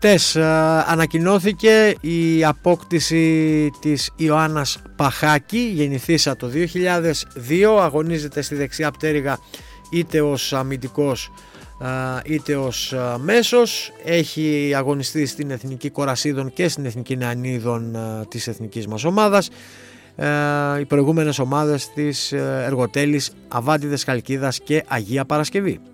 Χτες ανακοινώθηκε η απόκτηση της Ιωάννας Παχάκη, γεννηθήσα το 2002, αγωνίζεται στη δεξιά πτέρυγα είτε ως αμυντικός είτε ως μέσος. Έχει αγωνιστεί στην Εθνική Κορασίδων και στην Εθνική Νεανίδων της εθνικής μας ομάδας. Οι προηγούμενες ομάδες της Εργοτέλης, Αβάντιδες Χαλκίδας και Αγία Παρασκευή.